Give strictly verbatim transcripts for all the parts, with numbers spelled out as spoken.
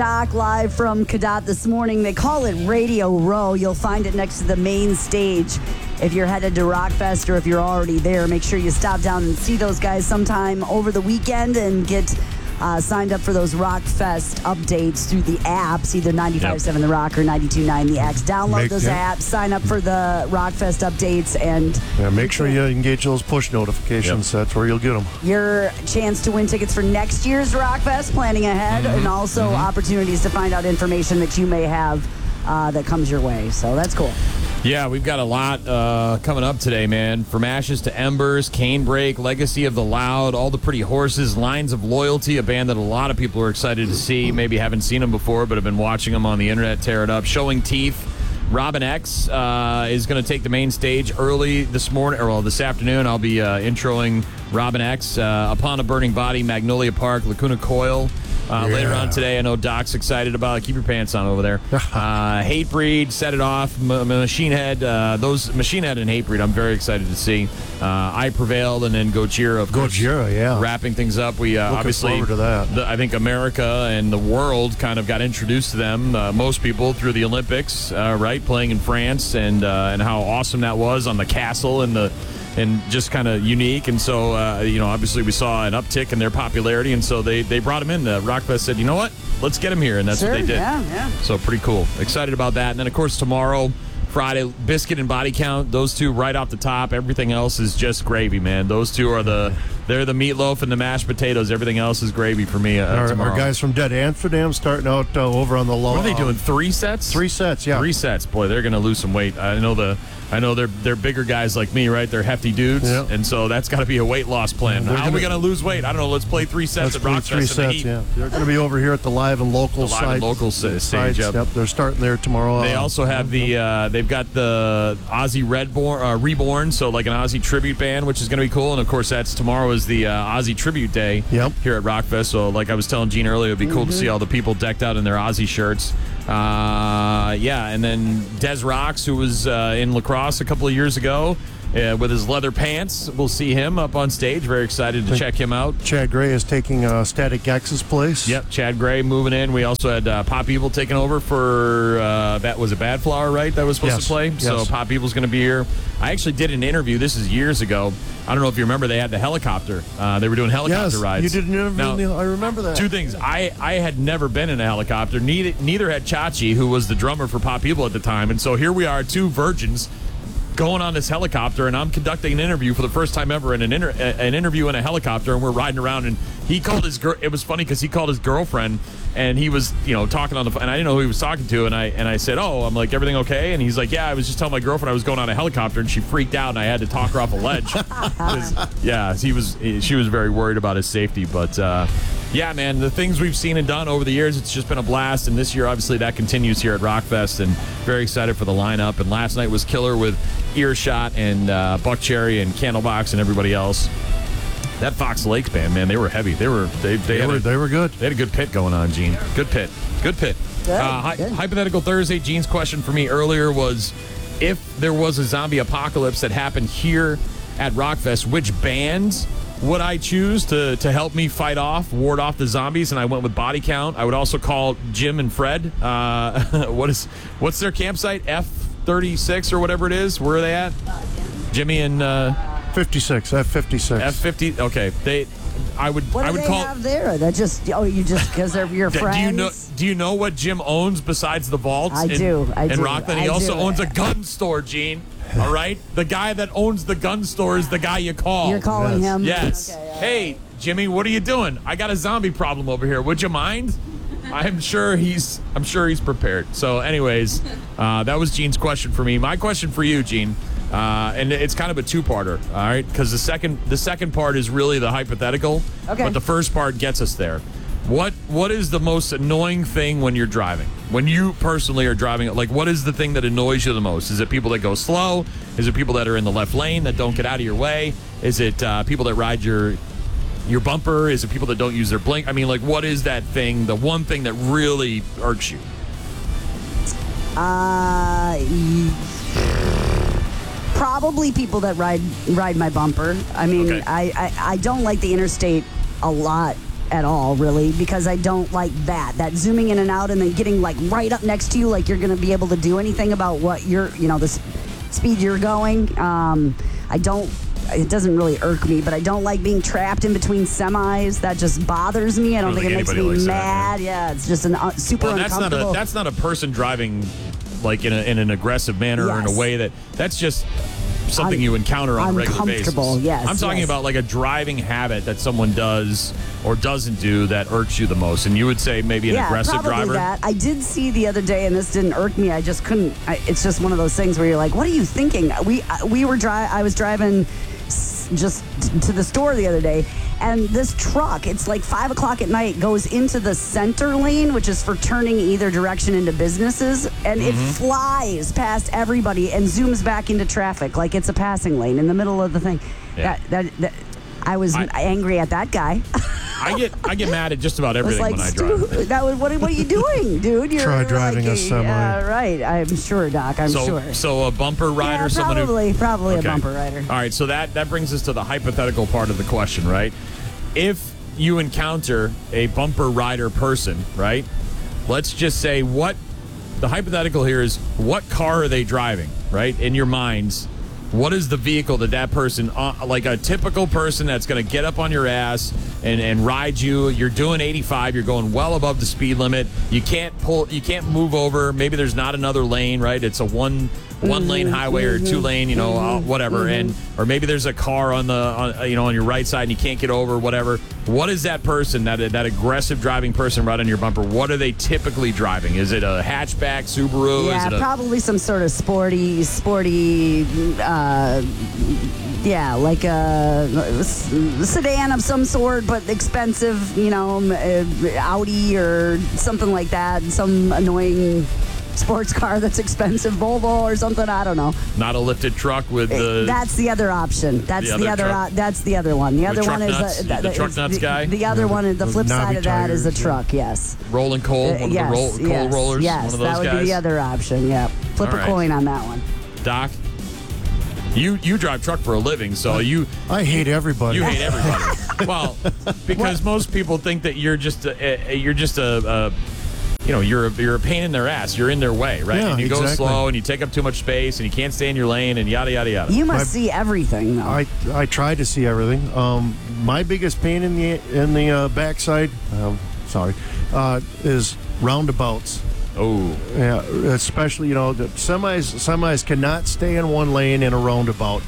Doc live from Cadott this morning. They call it Radio Row. You'll find it next to the main stage. If you're headed to Rockfest or if you're already there, make sure you stop down and see those guys sometime over the weekend and get uh, signed up for those Rockfest updates through the apps, either ninety-five point seven yep. The Rock or ninety-two point nine The X. Download make, those yeah. apps, sign up for the Rockfest updates, and yeah, make sure you engage those push notifications. Yep. That's where you'll get them. Your chance to win tickets for next year's Rockfest, planning ahead, mm-hmm. and also mm-hmm. opportunities to find out information that you may have uh, that comes your way. So that's cool. Yeah, we've got a lot uh, coming up today, man. From Ashes to Embers, Canebrake, Legacy of the Loud, All the Pretty Horses, Lines of Loyalty, a band that a lot of people are excited to see. Maybe haven't seen them before, but have been watching them on the internet tear it up. Showing Teeth. Robin X uh, is going to take the main stage early this morning, or well, this afternoon. I'll be uh, introing Robin X. Uh, Upon a Burning Body, Magnolia Park, Lacuna Coil. Uh, yeah. Later on today, I know Doc's excited about it. Keep your pants on over there. Uh, Hatebreed, Set It Off, M- Machine Head. Uh, those Machine Head and Hatebreed, I'm very excited to see. Uh, I Prevailed, and then Gojira, of course. Gojira, yeah. Wrapping things up. We uh, Looking obviously, forward to that. The, I think America and the world kind of got introduced to them. Uh, most people through the Olympics, uh, right, playing in France, and uh, and how awesome that was on the castle and the. And just kind of unique. And so, uh, you know, obviously we saw an uptick in their popularity. And so they, they brought him in. The Rockfest said, you know what? Let's get him here. And that's sure, what they did. Yeah, yeah. So pretty cool. Excited about that. And then, of course, tomorrow, Friday, Biscuit and Body Count. Those two right off the top. Everything else is just gravy, man. Those two are the, they're the meatloaf and the mashed potatoes. Everything else is gravy for me uh, our, tomorrow. Our guys from Dead Amsterdam starting out uh, over on the low. What are they doing? Three sets? Three sets, yeah. Three sets. Boy, they're going to lose some weight. I know the... I know they're they're bigger guys like me, right? They're hefty dudes, yeah. and so that's got to be a weight loss plan. Yeah, How gonna, are we going to lose weight? I don't know. Let's play three sets at Rockfest. Three sets, yeah. They're going to be over here at the live and local the live site. and local stage. Sites, Yep. yep, they're starting there tomorrow. They uh, also have the uh, they've got the Ozzy Redborn, uh, Reborn, so like an Ozzy tribute band, which is going to be cool. And of course, that's tomorrow is the uh, Ozzy tribute day yep. here at Rockfest. So like I was telling Gene earlier, it'd be cool mm-hmm. to see all the people decked out in their Ozzy shirts. Uh, yeah, and then Des Rocks, who was uh, in lacrosse a couple of years ago. Uh, with his leather pants. We'll see him up on stage. Very excited to check him out. Chad Gray is taking uh, Static X's place. Yep, Chad Gray moving in. We also had uh, Pop Evil taking over for, uh, that was it Bad Flower, right? That was supposed yes. to play. Yes. So Pop Evil's going to be here. I actually did an interview. This is years ago. I don't know if you remember. They had the helicopter. Uh, they were doing helicopter yes, rides. You did an interview. Now, in the, I remember that. Two things. I, I had never been in a helicopter. Neither, neither had Chachi, who was the drummer for Pop Evil at the time. And so here we are, two virgins going on this helicopter, and I'm conducting an interview for the first time ever in an, inter- an interview in a helicopter, and we're riding around, and he called his girl. It was funny because he called his girlfriend, and he was, you know, talking on the phone, and I didn't know who he was talking to, and I and I said, oh, I'm like, everything okay? And he's like, yeah, I was just telling my girlfriend I was going on a helicopter, and she freaked out, and I had to talk her off a ledge. yeah, he was. She was very worried about his safety, but uh, yeah, man, the things we've seen and done over the years, it's just been a blast, and this year, obviously, that continues here at Rockfest, and very excited for the lineup. And last night was killer with Earshot and uh, Buck Cherry and Candlebox and everybody else. That Fox Lakes band, man, they were heavy. They were they they, they had were a, they were good. They had a good pit going on, Gene. Good pit. Good pit. Good, uh, hi- good. Hypothetical Thursday. Gene's question for me earlier was, if there was a zombie apocalypse that happened here at Rockfest, which bands would I choose to to help me fight off, ward off the zombies? And I went with Body Count. I would also call Jim and Fred. Uh, what is what's their campsite? F thirty-six or whatever it is. Where are they at? Jimmy and uh, fifty-six. F fifty-six. F fifty. Okay, they. I would. What I do would they call. have there? That just oh, you just because they're your friends. Do you know? Do you know what Jim owns besides the vaults? I in, do. I in do. Rockland, he I also do. owns a gun store, Gene. All right, the guy that owns the gun store is the guy you call. You're calling Yes. him. Yes. Okay, all right. Hey, Jimmy, what are you doing? I got a zombie problem over here. Would you mind? I'm sure he's. I'm sure he's prepared. So, anyways, uh, that was Gene's question for me. My question for you, Gene, uh, and it's kind of a two-parter. All right, because the second the second part is really the hypothetical. Okay. But the first part gets us there. What What is the most annoying thing when you're driving? When you personally are driving, like, what is the thing that annoys you the most? Is it people that go slow? Is it people that are in the left lane that don't get out of your way? Is it uh, people that ride your your bumper? Is it people that don't use their blink? I mean, like, what is that thing, the one thing that really irks you? Uh, probably people that ride ride my bumper. I mean, Okay. I, I, I don't like the interstate a lot at all, really, because I don't like that. That zooming in and out and then getting like right up next to you, like you're going to be able to do anything about what you're, you know, the s- speed you're going. Um, I don't. It doesn't really irk me, but I don't like being trapped in between semis. That just bothers me. I don't, I don't think, think it makes anybody me likes mad. that, yeah. it's just an uh, super Well, that's not uncomfortable. a that's not a person driving like in, a, in an aggressive manner or in Yes. a way that that's just something Un- you encounter on a regular basis. uncomfortable, yes, I'm talking yes. about like a driving habit that someone does or doesn't do that irks you the most. And you would say maybe an yeah, aggressive probably driver. that. I did see the other day, and this didn't irk me. I just couldn't. I, it's just one of those things where you're like, "What are you thinking?" We uh, we were dri- I was driving s- just t- to the store the other day, and this truck. It's like five o'clock at night. Goes into the center lane, which is for turning either direction into businesses, and Mm-hmm. it flies past everybody and zooms back into traffic like it's a passing lane in the middle of the thing. Yeah. That, that that I was I- angry at that guy. I get I get mad at just about I was everything like, when I drive. "Stu- that was what, what are you doing, dude? You're Try driving like, a semi. Yeah, right. I'm sure, Doc. I'm So sure. so a bumper rider, yeah, someone who probably, probably Okay. a bumper rider. All right, so that, that brings us to the hypothetical part of the question, right? If you encounter a bumper rider person, right? Let's just say what the hypothetical here is what car are they driving, right? In your minds, what is the vehicle that that person, uh, like a typical person that's going to get up on your ass and, and ride you? You're doing eighty-five, you're going well above the speed limit. You can't pull, you can't move over. Maybe there's not another lane, right? It's a one one lane highway or two lane, you know, uh, whatever. And or maybe there's a car on the, on, you know, on your right side and you can't get over, whatever. What is that person, that that aggressive driving person right on your bumper? What are they typically driving? Is it a hatchback, Subaru? Yeah, is it a, probably some sort of sporty, sporty, uh, yeah, like a, s- sedan of some sort, but expensive, you know, m- uh, Audi or something like that. Some annoying sports car that's expensive, Volvo or something. I don't know. not a lifted truck with the? That's the other option. That's The the other other. truck? uh, that's the other one. The other truck one is nuts? uh, The that- truck is nuts the, guy? The other one, the the flip side knobby of that is the tires, yeah. truck. Yes. Rolling coal, one yes. of the roll, coal yes, rollers, Yes, one of that those would guys. be the other option. Yeah. Flip All a right. coin on that one. Doc, you you drive truck for a living, so you I hate everybody. you hate everybody. Well, because most people think that you're just a, a, you're just a, a you know you're a, you're a pain in their ass. You're in their way, right? Yeah, and you go exactly. slow, and you take up too much space, and you can't stay in your lane, and yada yada yada. You must My- see everything, though. I I try to see everything. Um, my biggest pain in the in the uh, backside, um, sorry, uh, is roundabouts. Oh, Yeah, especially you know the semis. Semis cannot stay in one lane in a roundabout,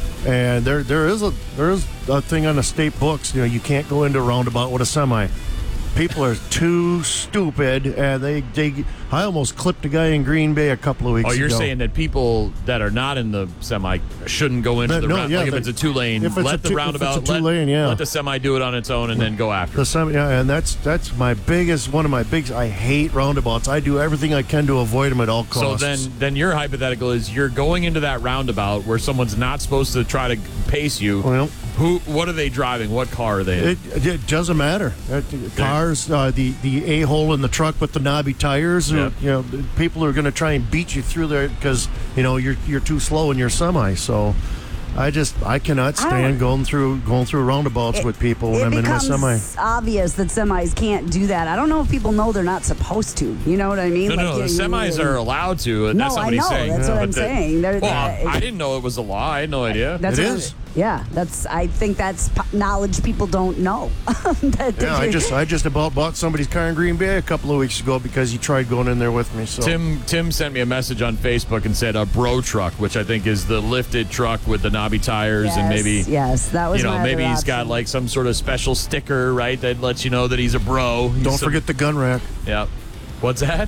and there there is a there is a thing on the state books. You know, you can't go into a roundabout with a semi. People are too stupid, and they they. I almost clipped a guy in Green Bay a couple of weeks oh, ago. you're saying that people that are not in the semi shouldn't go into But the no, round, yeah, like if they- it's a two lane, if it's let a the two- if roundabout, it's a let, two-lane, yeah. let the semi do it on its own, and then go after. The it. semi, yeah, and that's that's my biggest one of my big. I hate roundabouts. I do everything I can to avoid them at all So costs. then, then your hypothetical is you're going into that roundabout where someone's not supposed to try to pace you. Well, Who? What are they driving? What car are they in? It, it doesn't matter. Uh, Cars, uh, the the a hole in the truck with the knobby tires. Yeah. Or, you know, the people are going to try and beat you through there because you know you're you're too slow in your semi. So, I just I cannot I stand don't- going through going through roundabouts It- with people when it I'm in my becomes semi. obvious that semis can't do that. I don't know if people know they're not supposed to. You know what I mean? No, no, Like, the you- semis are allowed to. and No, that's not I what he's know. saying. That's what But I'm the- saying. They're- well, they're- I didn't know it was a law. I had no idea. That's It what- is. Yeah, that's. I think that's po- knowledge people don't know. That- Yeah, I just I just about bought somebody's car in Green Bay a couple of weeks ago because he tried going in there with me. So Tim Tim sent me a message on Facebook and said a bro truck, which I think is the lifted truck with the knobby tires yes, and maybe yes, that was you know my maybe other he's got option. like some sort of special sticker, right, that lets you know that he's a bro. He's don't some- forget the gun rack. Yeah. What's that?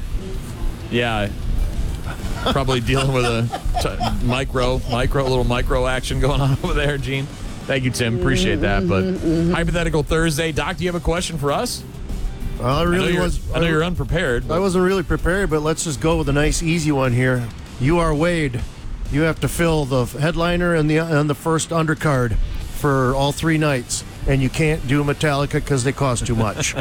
Yeah. Probably dealing with a t- micro, micro, little micro action going on over there, Gene. Thank you, Tim. Appreciate that. But hypothetical Thursday, Doc, do you have a question for us? Well, I I know really you're, was. I know you're unprepared. I But wasn't really prepared, but let's just go with a nice, easy one here. You are Wade. You have to fill the headliner and the and the first undercard for all three nights, and you can't do Metallica because they cost too much.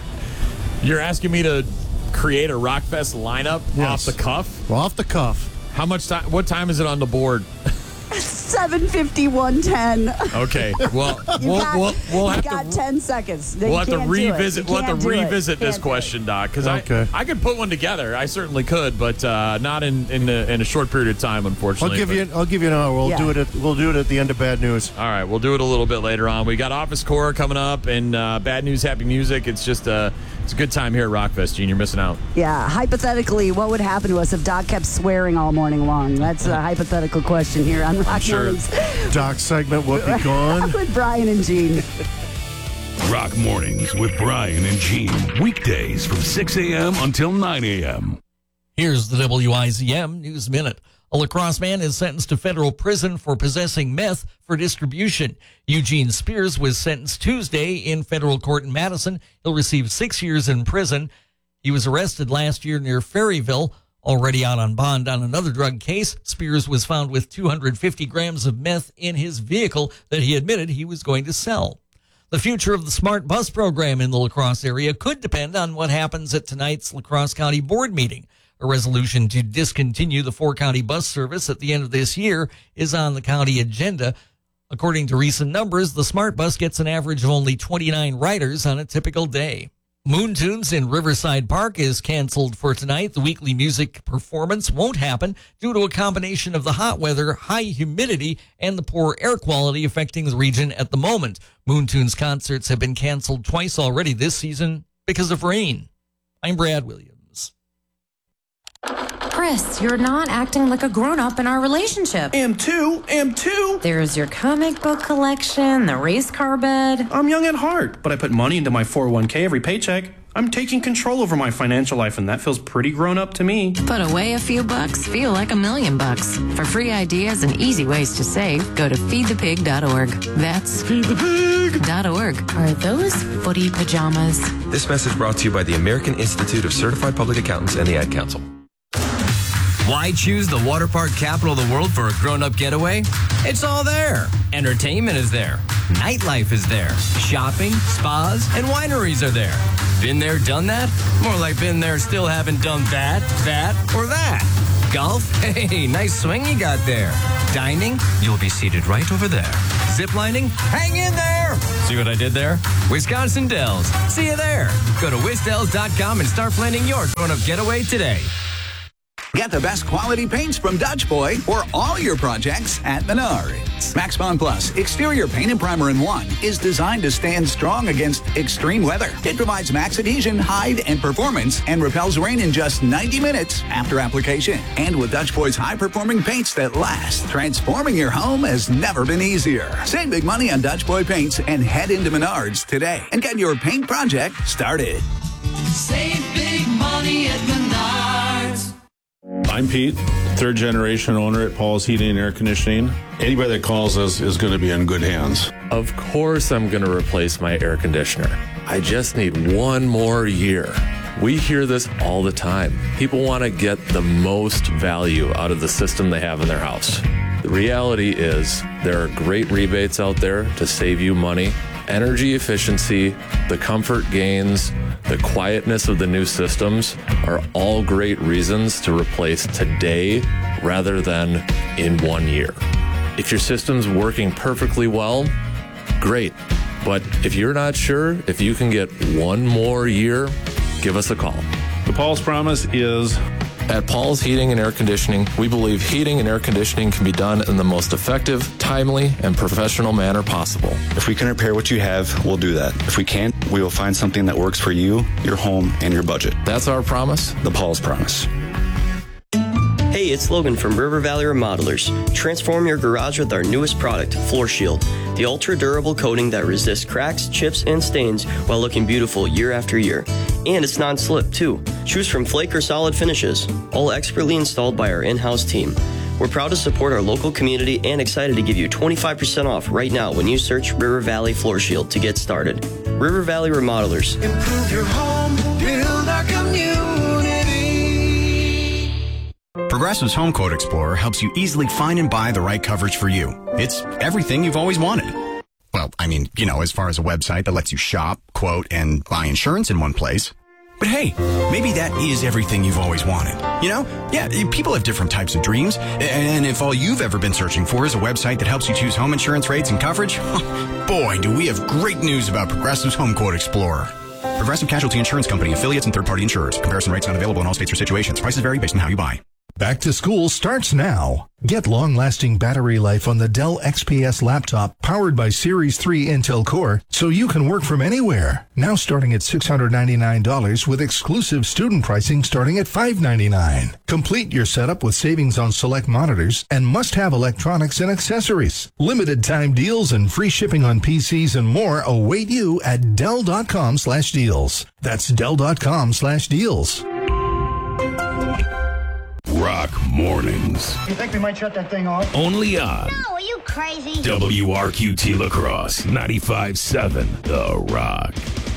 you're asking me to create a Rockfest lineup Yes. off the cuff. Well, off the cuff. How much time? What time is it on the board? seven fifty, one ten. Okay. Well, You we'll, got, we'll, we'll you have got to. ten seconds. We'll You have to can't do it. revisit. You We'll have can't to do it. revisit this Can't do it. question, Doc, because Okay. I I could put one together. I certainly could, but uh, not in in a, in a short period of time, I'll unfortunately. give But- you. I'll give you an hour. We'll Yeah. do it. At, we'll do it at the end of bad news. All right, we'll do it a little bit later on. We got Office Core coming up, and uh, Bad News, Happy Music. It's just a it's a good time here at Rockfest, Gene. You're missing out. Yeah, hypothetically, what would happen to us if Doc kept swearing all morning long? That's a hypothetical question here on Rock sure. Mornings Doc segment will be gone. with Brian and Gene. Rock Mornings with Brian and Gene. Weekdays from six a.m. until nine a.m. Here's the W I Z M News Minute. A La Crosse man is sentenced to federal prison for possessing meth for distribution. Eugene Spears was sentenced Tuesday in federal court in Madison. He'll receive six years in prison. He was arrested last year near Ferryville. Already out on bond on another drug case, Spears was found with two hundred fifty grams of meth in his vehicle that he admitted he was going to sell. The future of the Smart Bus program in the La Crosse area could depend on what happens at tonight's La Crosse County Board meeting. A resolution to discontinue the four-county bus service at the end of this year is on the county agenda. According to recent numbers, the Smart Bus gets an average of only twenty-nine riders on a typical day. Moon Tunes in Riverside Park is canceled for tonight. The weekly music performance won't happen due to a combination of the hot weather, high humidity, and the poor air quality affecting the region at the moment. Moon Tunes concerts have been canceled twice already this season because of rain. I'm Brad Williams. Chris, you're not acting like a grown-up in our relationship. Am too, am too. There's your comic book collection, the race car bed. I'm young at heart, but I put money into my four oh one k every paycheck. I'm taking control over my financial life, and that feels pretty grown up to me. Put away a few bucks, feel like a million bucks. For free ideas and easy ways to save, go to feed the pig dot org. That's feed the pig dot org. Are those footy pajamas? This message brought to you by the American Institute of Certified Public Accountants and the Ad Council. Why choose the water park capital of the world for a grown-up getaway? It's all there. Entertainment is there. Nightlife is there. Shopping, spas, and wineries are there. Been there, done that? More like been there, still haven't done that, that, or that. Golf? Hey, nice swing you got there. Dining? You'll be seated right over there. Ziplining? Hang in there! See what I did there? Wisconsin Dells. See you there. Go to wisdells dot com and start planning your grown-up getaway today. Get the best quality paints from Dutch Boy for all your projects at Menards. Max Bond Plus Exterior Paint and Primer in one is designed to stand strong against extreme weather. It provides max adhesion, hide, and performance and repels rain in just ninety minutes after application. And with Dutch Boy's high-performing paints that last, transforming your home has never been easier. Save big money on Dutch Boy paints and head into Menards today and get your paint project started. Save big money at Menards. I'm Pete, third generation owner at Paul's Heating and Air Conditioning. Anybody that calls us is going to be in good hands. Of course I'm going to replace my air conditioner. I just need one more year. We hear this all the time. People want to get the most value out of the system they have in their house. The reality is there are great rebates out there to save you money. Energy efficiency, the comfort gains, the quietness of the new systems are all great reasons to replace today rather than in one year. If your system's working perfectly well, great. But if you're not sure if you can get one more year, give us a call. The Paul's Promise is... At Paul's Heating and Air Conditioning, we believe heating and air conditioning can be done in the most effective, timely, and professional manner possible. If we can repair what you have, we'll do that. If we can't, we will find something that works for you, your home, and your budget. That's our promise. The Paul's Promise. Hey, it's Logan from River Valley Remodelers. Transform your garage with our newest product, Floor Shield. The ultra-durable coating that resists cracks, chips, and stains while looking beautiful year after year. And it's non-slip, too. Choose from flake or solid finishes, all expertly installed by our in-house team. We're proud to support our local community and excited to give you twenty-five percent off right now when you search River Valley Floor Shield to get started. River Valley Remodelers. Improve your home, build our community. Progressive's Home Quote Explorer helps you easily find and buy the right coverage for you. It's everything you've always wanted. Well, I mean, you know, as far as a website that lets you shop, quote, and buy insurance in one place. But hey, maybe that is everything you've always wanted. You know? Yeah, people have different types of dreams. And if all you've ever been searching for is a website that helps you choose home insurance rates and coverage, boy, do we have great news about Progressive's Home Quote Explorer. Progressive Casualty Insurance Company, affiliates, and third-party insurers. Comparison rates not available in all states or situations. Prices vary based on how you buy. Back to school starts now. Get long-lasting battery life on the Dell X P S laptop powered by Series three Intel Core so you can work from anywhere. Now starting at six hundred ninety-nine dollars with exclusive student pricing starting at five hundred ninety-nine dollars. Complete your setup with savings on select monitors and must-have electronics and accessories. Limited time deals and free shipping on P Cs and more await you at Dell.com slash deals. That's Dell.com slash deals. Rock Mornings. You think we might shut that thing off? Only on No, are you crazy? W R Q T La Crosse, ninety-five point seven The Rock.